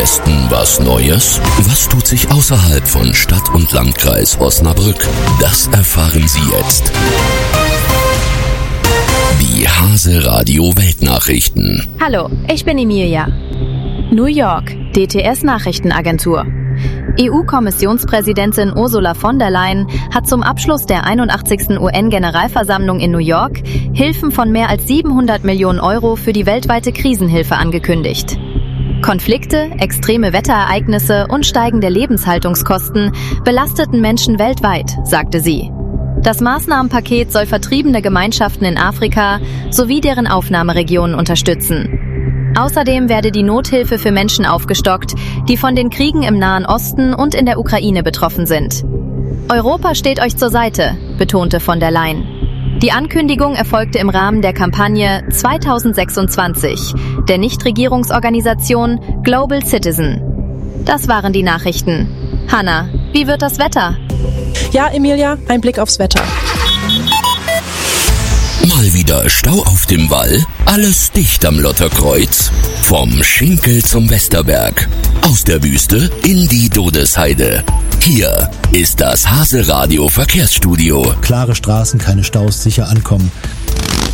Westen was Neues? Was tut sich außerhalb von Stadt und Landkreis Osnabrück? Das erfahren Sie jetzt. Die Hase Radio Weltnachrichten. Hallo, ich bin Emilia. New York, DTS Nachrichtenagentur. EU-Kommissionspräsidentin Ursula von der Leyen hat zum Abschluss der 81. UN-Generalversammlung in New York Hilfen von mehr als 700 Millionen Euro für die weltweite Krisenhilfe angekündigt. Konflikte, extreme Wetterereignisse und steigende Lebenshaltungskosten belasteten Menschen weltweit, sagte sie. Das Maßnahmenpaket soll vertriebene Gemeinschaften in Afrika sowie deren Aufnahmeregionen unterstützen. Außerdem werde die Nothilfe für Menschen aufgestockt, die von den Kriegen im Nahen Osten und in der Ukraine betroffen sind. Europa steht euch zur Seite, betonte von der Leyen. Die Ankündigung erfolgte im Rahmen der Kampagne 2026 der Nichtregierungsorganisation Global Citizen. Das waren die Nachrichten. Hanna, wie wird das Wetter? Ja, Emilia, ein Blick aufs Wetter. Mal wieder Stau auf dem Wall, alles dicht am Lotterkreuz. Vom Schinkel zum Westerberg, aus der Wüste in die Dodesheide. Hier ist das Hase Radio Verkehrsstudio. Klare Straßen, keine Staus, sicher ankommen.